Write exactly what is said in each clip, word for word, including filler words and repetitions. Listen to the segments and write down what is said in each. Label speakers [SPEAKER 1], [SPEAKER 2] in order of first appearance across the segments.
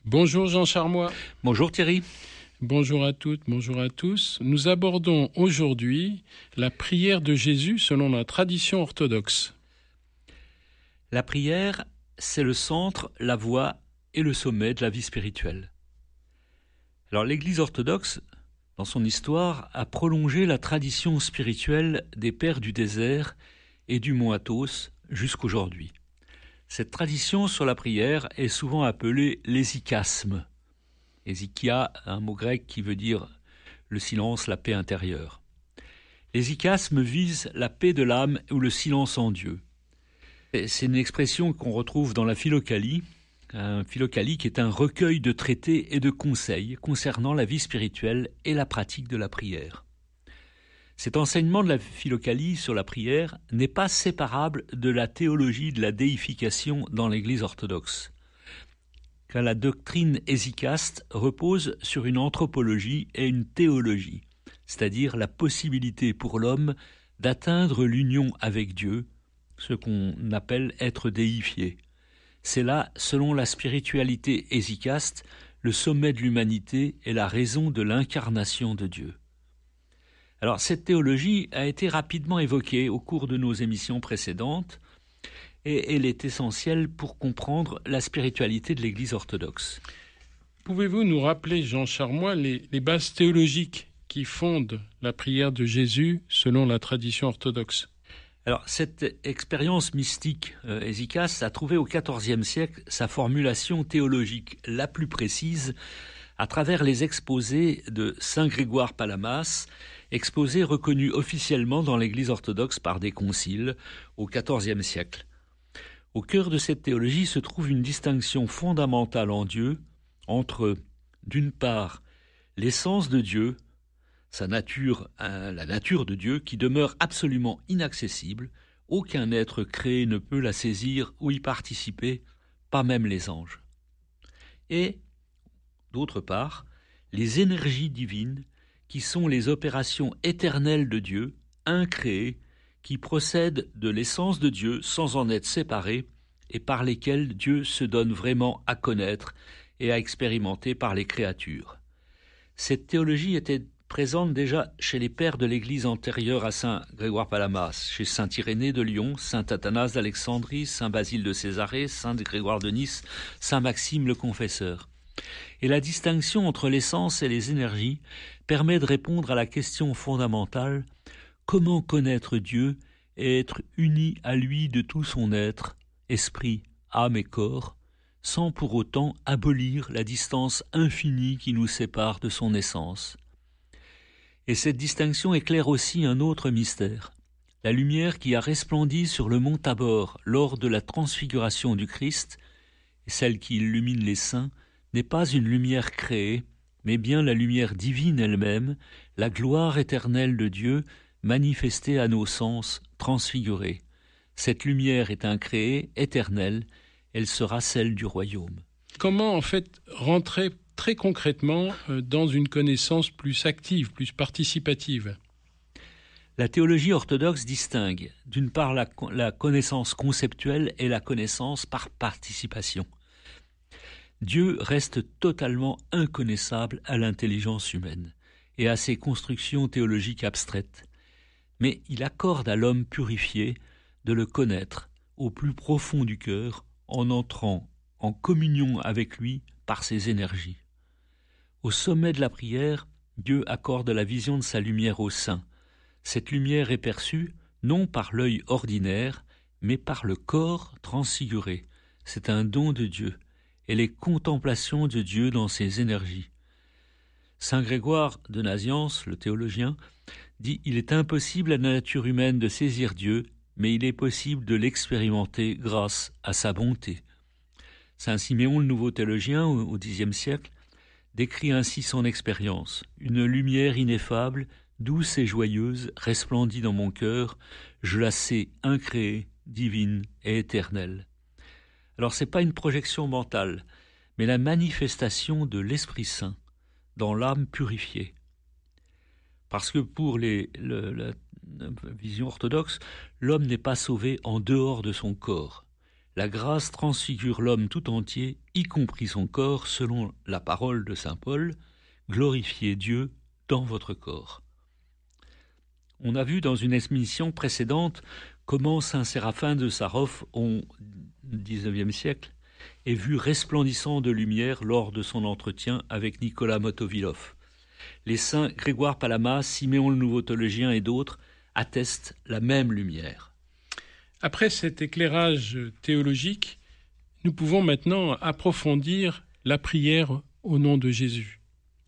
[SPEAKER 1] Bonjour Jean Charmois.
[SPEAKER 2] Bonjour Thierry.
[SPEAKER 1] Bonjour à toutes, bonjour à tous. Nous abordons aujourd'hui la prière de Jésus selon la tradition orthodoxe.
[SPEAKER 2] La prière, c'est le centre, la voie et le sommet de la vie spirituelle. Alors l'Église orthodoxe, dans son histoire, a prolongé la tradition spirituelle des pères du désert et du mont Athos jusqu'aujourd'hui. Cette tradition sur la prière est souvent appelée l'hésychasme. Hésychia, un mot grec qui veut dire le silence, la paix intérieure. L'hésychasme vise la paix de l'âme ou le silence en Dieu. Et c'est une expression qu'on retrouve dans la Philokalie, un Philokalie qui est un recueil de traités et de conseils concernant la vie spirituelle et la pratique de la prière. Cet enseignement de la Philokalie sur la prière n'est pas séparable de la théologie de la déification dans l'Église orthodoxe, car la doctrine hésychaste repose sur une anthropologie et une théologie, c'est-à-dire la possibilité pour l'homme d'atteindre l'union avec Dieu, ce qu'on appelle être déifié. C'est là, selon la spiritualité hésychaste, le sommet de l'humanité et la raison de l'incarnation de Dieu. Alors, cette théologie a été rapidement évoquée au cours de nos émissions précédentes et elle est essentielle pour comprendre la spiritualité de l'Église orthodoxe.
[SPEAKER 1] Pouvez-vous nous rappeler, Jean Charmois, les, les bases théologiques qui fondent la prière de Jésus selon la tradition orthodoxe ?
[SPEAKER 2] Alors, cette expérience mystique euh, hésychaste a trouvé au quatorzième siècle sa formulation théologique la plus précise à travers les exposés de saint Grégoire Palamas, exposés reconnus officiellement dans l'Église orthodoxe par des conciles au quatorzième siècle. Au cœur de cette théologie se trouve une distinction fondamentale en Dieu entre, d'une part, l'essence de Dieu, sa nature, hein, la nature de Dieu qui demeure absolument inaccessible, aucun être créé ne peut la saisir ou y participer, pas même les anges. Et, d'autre part, les énergies divines qui sont les opérations éternelles de Dieu, incréées, qui procèdent de l'essence de Dieu sans en être séparées et par lesquelles Dieu se donne vraiment à connaître et à expérimenter par les créatures. Cette théologie était présente déjà chez les pères de l'Église antérieure à saint Grégoire Palamas, chez saint Irénée de Lyon, saint Athanase d'Alexandrie, saint Basile de Césarée, saint Grégoire de Nice, saint Maxime le Confesseur. Et la distinction entre l'essence et les énergies permet de répondre à la question fondamentale: comment connaître Dieu et être uni à lui de tout son être, esprit, âme et corps, sans pour autant abolir la distance infinie qui nous sépare de son essence. Et cette distinction éclaire aussi un autre mystère. La lumière qui a resplendi sur le mont Tabor lors de la transfiguration du Christ, et celle qui illumine les saints, n'est pas une lumière créée, mais bien la lumière divine elle-même, la gloire éternelle de Dieu, manifestée à nos sens, transfigurée. Cette lumière est incréée, éternelle, elle sera celle du royaume.
[SPEAKER 1] Comment en fait rentrer très concrètement dans une connaissance plus active, plus participative ?
[SPEAKER 2] La théologie orthodoxe distingue, d'une part, la, la connaissance conceptuelle et la connaissance par participation. Dieu reste totalement inconnaissable à l'intelligence humaine et à ses constructions théologiques abstraites, mais il accorde à l'homme purifié de le connaître au plus profond du cœur en entrant en communion avec lui par ses énergies. Au sommet de la prière, Dieu accorde la vision de sa lumière aux saints. Cette lumière est perçue non par l'œil ordinaire, mais par le corps transfiguré. C'est un don de Dieu et les contemplations de Dieu dans ses énergies. Saint Grégoire de Nazianze, le théologien, dit « Il est impossible à la nature humaine de saisir Dieu, mais il est possible de l'expérimenter grâce à sa bonté. » Saint Siméon, le nouveau théologien, au Xe siècle, décrit ainsi son expérience. « Une lumière ineffable, douce et joyeuse, resplendit dans mon cœur, je la sais incréée, divine et éternelle. » Alors, ce n'est pas une projection mentale, mais la manifestation de l'Esprit Saint dans l'âme purifiée. Parce que pour les, le, la, la vision orthodoxe, l'homme n'est pas sauvé en dehors de son corps. La grâce transfigure l'homme tout entier, y compris son corps, selon la parole de saint Paul. Glorifiez Dieu dans votre corps. On a vu dans une émission précédente comment saint Séraphin de Sarov, au dix-neuvième siècle, est vu resplendissant de lumière lors de son entretien avec Nicolas Motovilov. Les saints Grégoire Palamas, Siméon le Nouveau Théologien et d'autres attestent la même lumière.
[SPEAKER 1] Après cet éclairage théologique, nous pouvons maintenant approfondir la prière au nom de Jésus.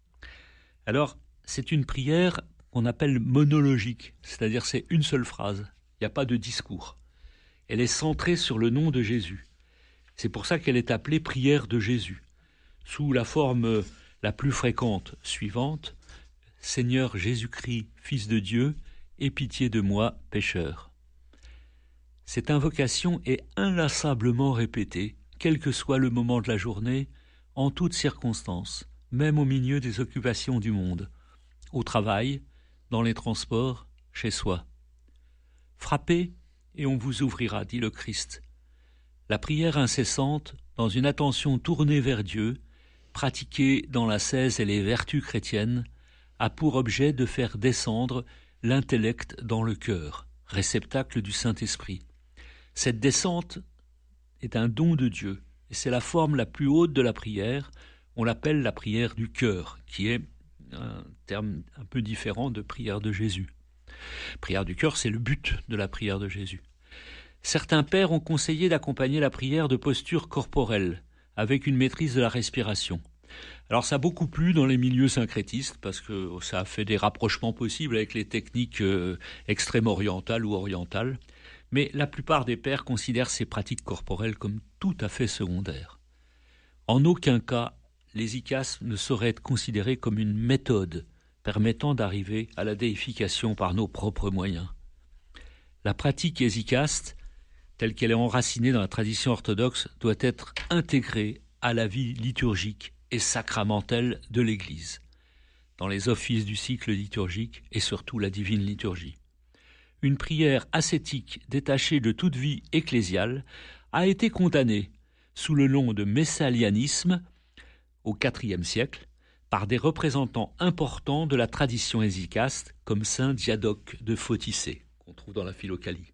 [SPEAKER 2] Alors, c'est une prière qu'on appelle monologique, c'est-à-dire c'est une seule phrase, il n'y a pas de discours. Elle est centrée sur le nom de Jésus. C'est pour ça qu'elle est appelée prière de Jésus, sous la forme la plus fréquente suivante: Seigneur Jésus-Christ, Fils de Dieu, aie pitié de moi, pécheur. Cette invocation est inlassablement répétée, quel que soit le moment de la journée, en toutes circonstances, même au milieu des occupations du monde, au travail, dans les transports, chez soi. Frappez et on vous ouvrira, dit le Christ. La prière incessante, dans une attention tournée vers Dieu, pratiquée dans l'ascèse et les vertus chrétiennes, a pour objet de faire descendre l'intellect dans le cœur, réceptacle du Saint-Esprit. Cette descente est un don de Dieu, et c'est la forme la plus haute de la prière. On l'appelle la prière du cœur, qui est un terme un peu différent de prière de Jésus. Prière du cœur, c'est le but de la prière de Jésus. Certains pères ont conseillé d'accompagner la prière de postures corporelles, avec une maîtrise de la respiration. Alors ça a beaucoup plu dans les milieux syncrétistes, parce que ça a fait des rapprochements possibles avec les techniques euh, extrême-orientales ou orientales, mais la plupart des pères considèrent ces pratiques corporelles comme tout à fait secondaires. En aucun cas, l'hésychasme ne saurait être considéré comme une méthode permettant d'arriver à la déification par nos propres moyens. La pratique hésychaste, telle qu'elle est enracinée dans la tradition orthodoxe, doit être intégrée à la vie liturgique et sacramentelle de l'Église, dans les offices du cycle liturgique et surtout la divine liturgie. Une prière ascétique détachée de toute vie ecclésiale a été condamnée sous le nom de messalianisme au quatrième siècle par des représentants importants de la tradition hésychaste comme saint Diadoque de Photicée, qu'on trouve dans la Philokalie.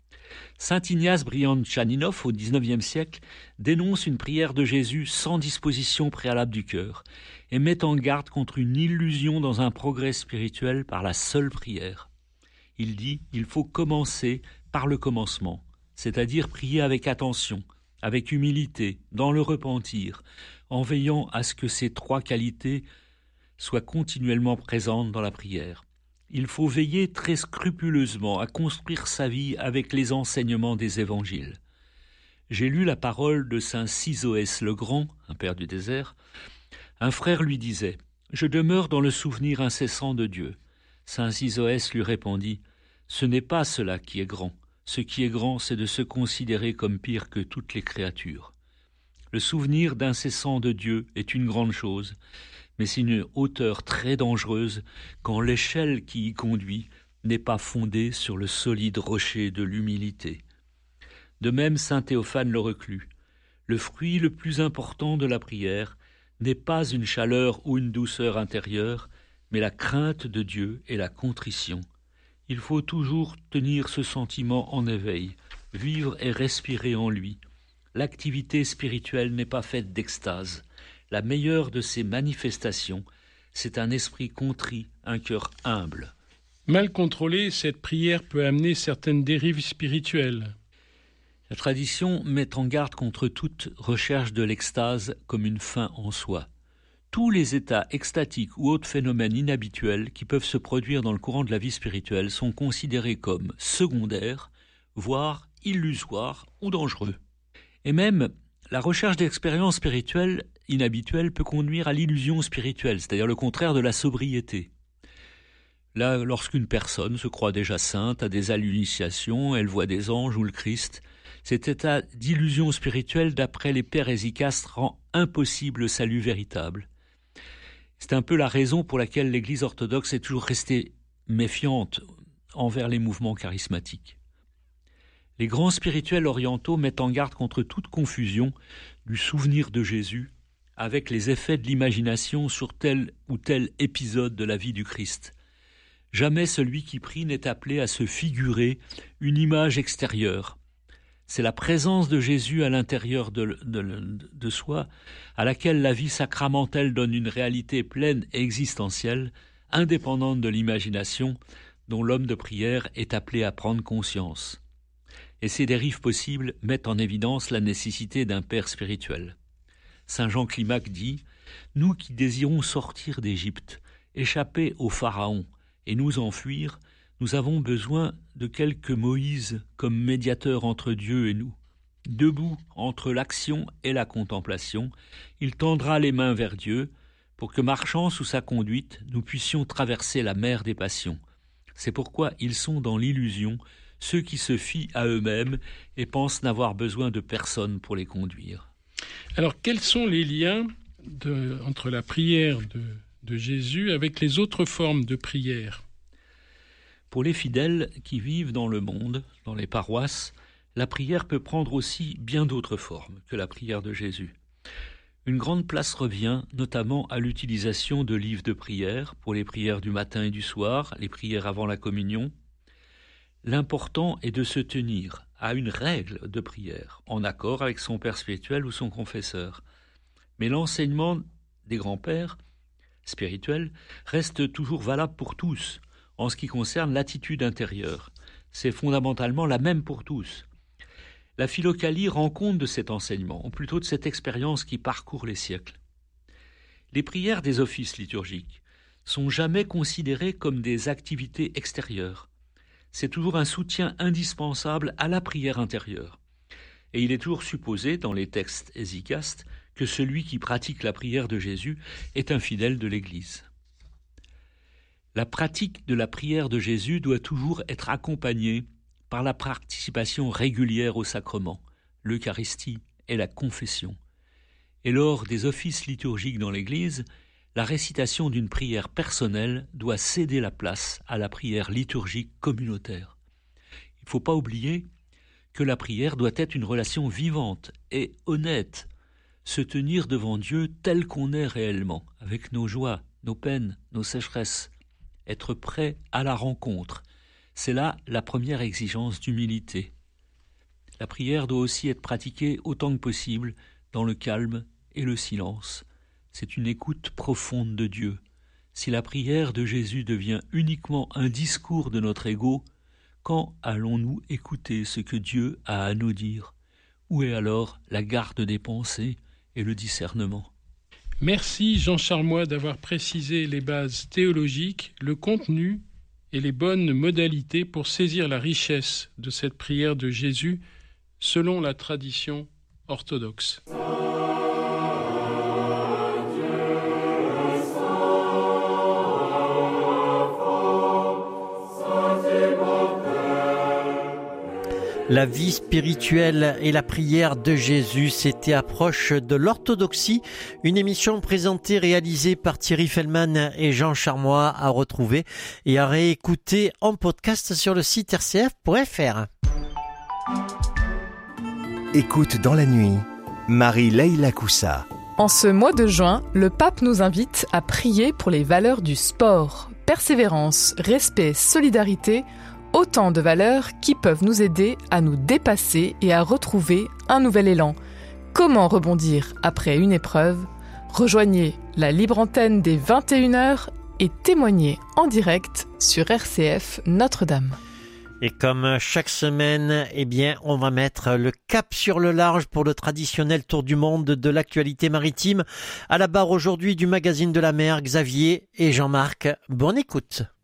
[SPEAKER 2] Saint Ignace Briand-Chaninov, au dix-neuvième siècle, dénonce une prière de Jésus sans disposition préalable du cœur et met en garde contre une illusion dans un progrès spirituel par la seule prière. Il dit « il faut commencer par le commencement », c'est-à-dire prier avec attention, avec humilité, dans le repentir, en veillant à ce que ces trois qualités soient continuellement présentes dans la prière. Il faut veiller très scrupuleusement à construire sa vie avec les enseignements des évangiles. J'ai lu la parole de saint Sisoès le Grand, un père du désert. Un frère lui disait « Je demeure dans le souvenir incessant de Dieu ». Saint Sisoès lui répondit « Ce n'est pas cela qui est grand. Ce qui est grand, c'est de se considérer comme pire que toutes les créatures. Le souvenir d'incessant de Dieu est une grande chose, mais c'est une hauteur très dangereuse quand l'échelle qui y conduit n'est pas fondée sur le solide rocher de l'humilité. De même, saint Théophane le Reclus, le fruit le plus important de la prière n'est pas une chaleur ou une douceur intérieure, mais la crainte de Dieu et la contrition. Il faut toujours tenir ce sentiment en éveil, vivre et respirer en lui. L'activité spirituelle n'est pas faite d'extase. La meilleure de ces manifestations, c'est un esprit contrit, un cœur humble.
[SPEAKER 1] Mal contrôlée, cette prière peut amener certaines dérives spirituelles.
[SPEAKER 2] La tradition met en garde contre toute recherche de l'extase comme une fin en soi. Tous les états extatiques ou autres phénomènes inhabituels qui peuvent se produire dans le courant de la vie spirituelle sont considérés comme secondaires, voire illusoires ou dangereux. Et même, la recherche d'expériences spirituelles inhabituelles peut conduire à l'illusion spirituelle, c'est-à-dire le contraire de la sobriété. Là, lorsqu'une personne se croit déjà sainte, a des hallucinations, elle voit des anges ou le Christ, cet état d'illusion spirituelle, d'après les pères hésychastes, rend impossible le salut véritable. C'est un peu la raison pour laquelle l'Église orthodoxe est toujours restée méfiante envers les mouvements charismatiques. Les grands spirituels orientaux mettent en garde contre toute confusion du souvenir de Jésus avec les effets de l'imagination sur tel ou tel épisode de la vie du Christ. Jamais celui qui prie n'est appelé à se figurer une image extérieure. C'est la présence de Jésus à l'intérieur de, de, de soi, à laquelle la vie sacramentelle donne une réalité pleine et existentielle, indépendante de l'imagination, dont l'homme de prière est appelé à prendre conscience. Et ces dérives possibles mettent en évidence la nécessité d'un père spirituel. Saint Jean Climac dit « Nous qui désirons sortir d'Égypte, échapper au Pharaon et nous enfuir, nous avons besoin de quelque Moïse comme médiateur entre Dieu et nous. Debout entre l'action et la contemplation, il tendra les mains vers Dieu pour que, marchant sous sa conduite, nous puissions traverser la mer des passions. C'est pourquoi ils sont dans l'illusion, ceux qui se fient à eux-mêmes et pensent n'avoir besoin de personne pour les conduire. »
[SPEAKER 1] Alors, quels sont les liens de, entre la prière de, de Jésus avec les autres formes de prière ?
[SPEAKER 2] Pour les fidèles qui vivent dans le monde, dans les paroisses, la prière peut prendre aussi bien d'autres formes que la prière de Jésus. Une grande place revient notamment à l'utilisation de livres de prière pour les prières du matin et du soir, les prières avant la communion. L'important est de se tenir à une règle de prière, en accord avec son père spirituel ou son confesseur. Mais l'enseignement des grands-pères spirituels reste toujours valable pour tous, en ce qui concerne l'attitude intérieure. C'est fondamentalement la même pour tous. La Philokalie rend compte de cet enseignement, ou plutôt de cette expérience qui parcourt les siècles. Les prières des offices liturgiques sont jamais considérées comme des activités extérieures. C'est toujours un soutien indispensable à la prière intérieure. Et il est toujours supposé, dans les textes hésicastes, que celui qui pratique la prière de Jésus est un fidèle de l'Église. La pratique de la prière de Jésus doit toujours être accompagnée par la participation régulière au sacrement, l'Eucharistie et la confession. Et lors des offices liturgiques dans l'Église, la récitation d'une prière personnelle doit céder la place à la prière liturgique communautaire. Il ne faut pas oublier que la prière doit être une relation vivante et honnête, se tenir devant Dieu tel qu'on est réellement, avec nos joies, nos peines, nos sécheresses, être prêt à la rencontre. C'est là la première exigence d'humilité. La prière doit aussi être pratiquée autant que possible dans le calme et le silence. C'est une écoute profonde de Dieu. Si la prière de Jésus devient uniquement un discours de notre ego, quand allons-nous écouter ce que Dieu a à nous dire ? Où est alors la garde des pensées et le discernement ?
[SPEAKER 1] Merci Jean Charmois d'avoir précisé les bases théologiques, le contenu et les bonnes modalités pour saisir la richesse de cette prière de Jésus selon la tradition orthodoxe.
[SPEAKER 3] La vie spirituelle et la prière de Jésus, c'était Approche de l'orthodoxie, une émission présentée, réalisée par Thierry Fellman et Jean Charmois, à retrouver et à réécouter en podcast sur le site r c f point f r.
[SPEAKER 4] Écoute dans la nuit, Marie-Leila Coussa.
[SPEAKER 5] En ce mois de juin, le pape nous invite à prier pour les valeurs du sport. Persévérance, respect, solidarité, autant de valeurs qui peuvent nous aider à nous dépasser et à retrouver un nouvel élan. Comment rebondir après une épreuve ? Rejoignez la libre antenne des vingt et une heures et témoignez en direct sur R C F Notre-Dame.
[SPEAKER 3] Et comme chaque semaine, eh bien, on va mettre le cap sur le large pour le traditionnel tour du monde de l'actualité maritime. À la barre aujourd'hui du magazine de la mer, Xavier et Jean-Marc. Bonne écoute.